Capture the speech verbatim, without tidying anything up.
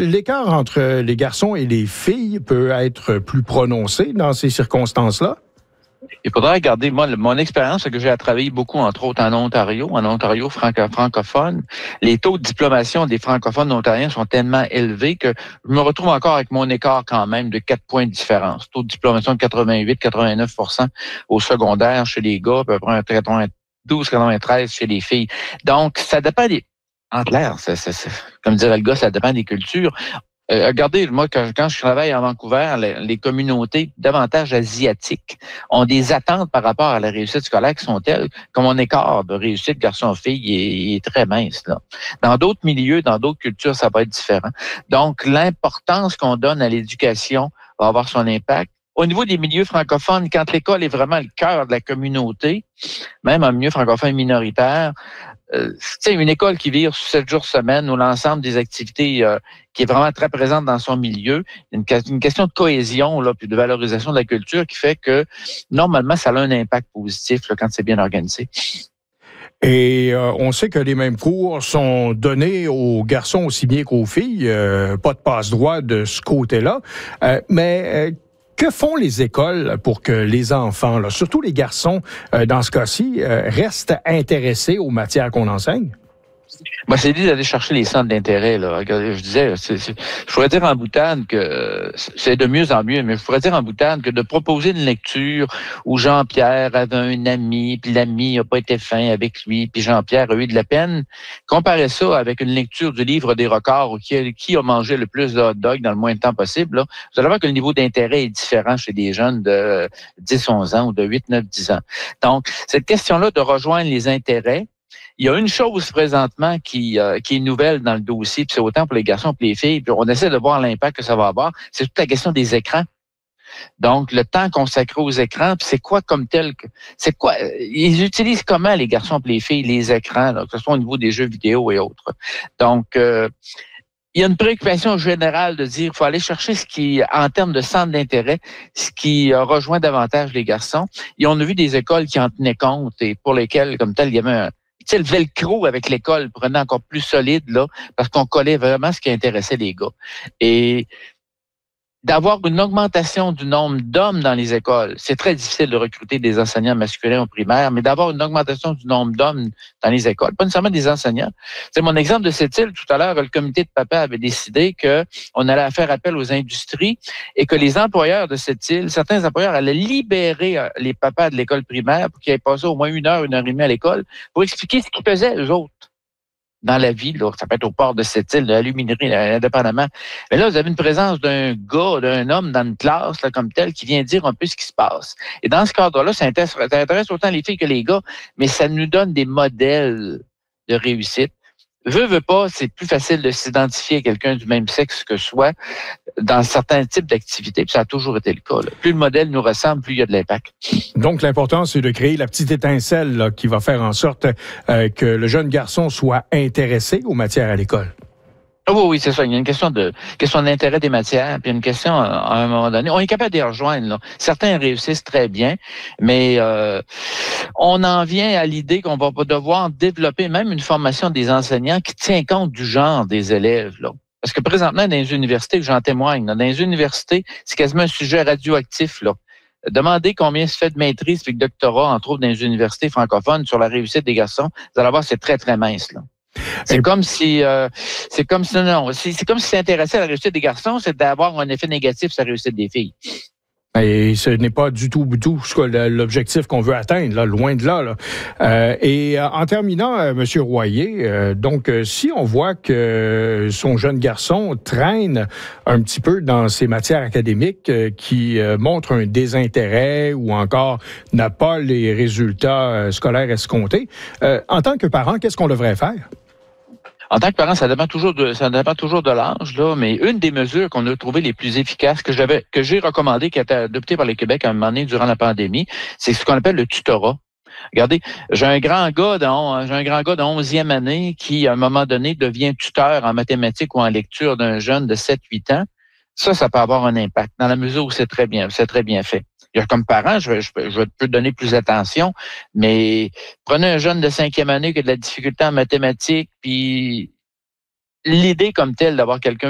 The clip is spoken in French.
l'écart entre les garçons et les filles peut être plus prononcé dans ces circonstances-là? Il faudrait regarder, moi, le, mon expérience, c'est que j'ai travaillé beaucoup, entre autres, en Ontario, en Ontario franco francophone. Les taux de diplomation des francophones ontariens sont tellement élevés que je me retrouve encore avec mon écart quand même de quatre points de différence. Taux de diplomation de quatre-vingt-huit à quatre-vingt-neuf pour cent au secondaire chez les gars, à peu près quatre-vingt-douze à quatre-vingt-treize chez les filles. Donc, ça dépend des... En clair, c'est, c'est, c'est, comme dirait le gars, ça dépend des cultures. Euh, regardez, moi, quand, quand je travaille à Vancouver, les, les communautés davantage asiatiques ont des attentes par rapport à la réussite scolaire qui sont telles que mon écart de réussite garçon-fille est, est très mince, là. Dans d'autres milieux, dans d'autres cultures, ça va être différent. Donc, l'importance qu'on donne à l'éducation va avoir son impact. Au niveau des milieux francophones, quand l'école est vraiment le cœur de la communauté, même en milieu francophone minoritaire, euh, c'est une école qui vire sept jours semaine où l'ensemble des activités euh, qui est vraiment très présente dans son milieu, une, une question de cohésion là, puis de valorisation de la culture qui fait que normalement ça a un impact positif là, quand c'est bien organisé. Et euh, on sait que les mêmes cours sont donnés aux garçons aussi bien qu'aux filles, euh, pas de passe-droit de ce côté-là, euh, mais euh, que font les écoles pour que les enfants, là, surtout les garçons, euh, dans ce cas-ci, euh, restent intéressés aux matières qu'on enseigne? Moi, c'est dit d'aller chercher les centres d'intérêt. Là. Je disais, c'est, c'est, je pourrais dire en boutade que c'est de mieux en mieux, mais je pourrais dire en boutade que de proposer une lecture où Jean-Pierre avait un ami, puis l'ami n'a pas été fin avec lui, puis Jean-Pierre a eu de la peine. Comparez ça avec une lecture du livre des records où qui a, qui a mangé le plus de hot dog dans le moins de temps possible. Là. Vous allez voir que le niveau d'intérêt est différent chez des jeunes de dix à onze ans ou de huit, neuf, dix ans. Donc, cette question-là de rejoindre les intérêts, il y a une chose présentement qui, euh, qui est nouvelle dans le dossier, puis c'est autant pour les garçons que pour les filles, puis on essaie de voir l'impact que ça va avoir, c'est toute la question des écrans. Donc, le temps consacré aux écrans, puis c'est quoi comme tel, c'est quoi, ils utilisent comment les garçons et les filles, les écrans, là, que ce soit au niveau des jeux vidéo et autres. Donc, euh, il y a une préoccupation générale de dire qu'il faut aller chercher ce qui, en termes de centre d'intérêt, ce qui rejoint davantage les garçons. Et on a vu des écoles qui en tenaient compte et pour lesquelles, comme tel, il y avait un Tu sais, le velcro avec l'école prenait encore plus solide, là, parce qu'on collait vraiment ce qui intéressait les gars. Et d'avoir une augmentation du nombre d'hommes dans les écoles, c'est très difficile de recruter des enseignants masculins au primaire, mais d'avoir une augmentation du nombre d'hommes dans les écoles, pas nécessairement des enseignants. C'est mon exemple de cette île, tout à l'heure, le comité de papa avait décidé qu'on allait faire appel aux industries et que les employeurs de cette île, certains employeurs allaient libérer les papas de l'école primaire pour qu'ils aient passé au moins une heure, une heure et demie à l'école pour expliquer ce qu'ils faisaient, eux autres. Dans la ville, là, ça peut être au port de cette île, de l'aluminerie, indépendamment. Mais là, vous avez une présence d'un gars, d'un homme dans une classe, là, comme tel, qui vient dire un peu ce qui se passe. Et dans ce cadre-là, ça intéresse, ça intéresse autant les filles que les gars, mais ça nous donne des modèles de réussite. Veux, veux pas, c'est plus facile de s'identifier à quelqu'un du même sexe que soi dans certains types d'activités. Puis ça a toujours été le cas. Là. Plus le modèle nous ressemble, plus il y a de l'impact. Donc, l'important, c'est de créer la petite étincelle là, qui va faire en sorte euh, que le jeune garçon soit intéressé aux matières à l'école. Oh oui, oui, c'est ça. Il y a une question de question d'intérêt des matières, puis une question à un moment donné. On est capable de les rejoindre. Là. Certains réussissent très bien, mais euh, on en vient à l'idée qu'on va devoir développer même une formation des enseignants qui tient compte du genre des élèves. Là. Parce que présentement, dans les universités, j'en témoigne, là, dans les universités, c'est quasiment un sujet radioactif. Là. Demandez combien se fait de maîtrise et de doctorat, entre autres dans les universités francophones, sur la réussite des garçons. Vous allez voir, c'est très, très mince. Là. C'est et... comme si, euh, c'est comme si, non, c'est, c'est comme si s'intéresser à la réussite des garçons, c'est d'avoir un effet négatif sur la réussite des filles. Et ce n'est pas du tout, du tout l'objectif qu'on veut atteindre, là, loin de là. là. Euh, et euh, en terminant, euh, M. Royer, euh, donc euh, si on voit que son jeune garçon traîne un petit peu dans ses matières académiques euh, qui euh, montrent un désintérêt ou encore n'a pas les résultats euh, scolaires escomptés, euh, en tant que parent, qu'est-ce qu'on devrait faire? En tant que parent, ça dépend toujours de, ça dépend toujours de l'âge, là, mais une des mesures qu'on a trouvées les plus efficaces, que j'avais, que j'ai recommandé, qui a été adoptée par le Québec à un moment donné durant la pandémie, c'est ce qu'on appelle le tutorat. Regardez, j'ai un grand gars de, j'ai un grand gars de onzième année qui, à un moment donné, devient tuteur en mathématiques ou en lecture d'un jeune de sept huit ans. Ça, ça peut avoir un impact, dans la mesure où c'est très bien, c'est très bien fait. Comme parent, je, je, je peux donner plus d'attention, mais prenez un jeune de cinquième année qui a de la difficulté en mathématiques, puis l'idée comme telle d'avoir quelqu'un